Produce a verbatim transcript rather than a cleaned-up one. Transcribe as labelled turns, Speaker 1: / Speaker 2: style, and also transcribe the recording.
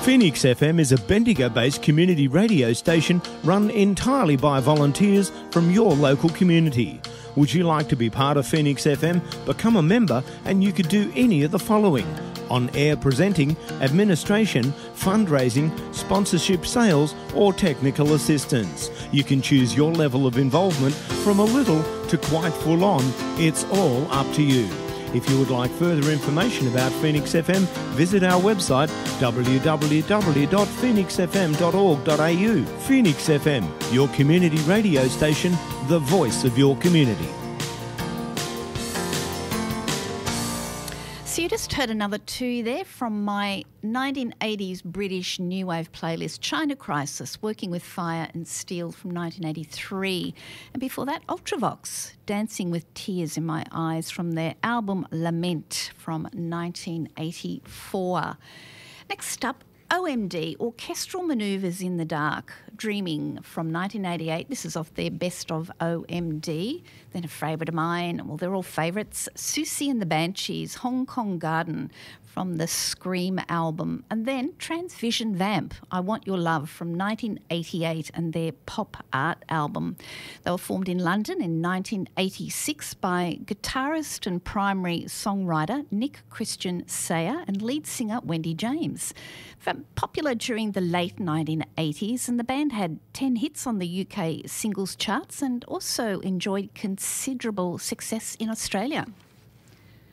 Speaker 1: Phoenix F M is a Bendigo-based community radio station run entirely by volunteers from your local community. Would you like to be part of Phoenix F M? Become a member and you could do any of the following: on-air presenting, administration, fundraising, sponsorship, sales or technical assistance. You can choose your level of involvement from a little to quite full on. It's all up to you. If you would like further information about Phoenix F M, visit our website w w w dot phoenix f m dot org dot a u. Phoenix F M, your community radio station, the voice of your community.
Speaker 2: So you just heard another two there from my nineteen eighties British New Wave playlist, China Crisis, Working with Fire and Steel from nineteen eighty-three. And before that, Ultravox, Dancing with Tears in My Eyes from their album Lament from nineteen eighty-four. Next up, O M D, Orchestral Manoeuvres in the Dark, Dreaming from nineteen eighty-eight. This is off their Best of O M D. Then a favourite of mine, well, they're all favourites, Susie and the Banshees, Hong Kong Garden from the Scream album. And then Transvision Vamp, I Want Your Love from nineteen eighty-eight and their Pop Art album. They were formed in London in nineteen eighty-six by guitarist and primary songwriter Nick Christian Sayer and lead singer Wendy James. Popular during the late nineteen eighties, and the band had ten hits on the U K singles charts and also enjoyed considerable success in Australia.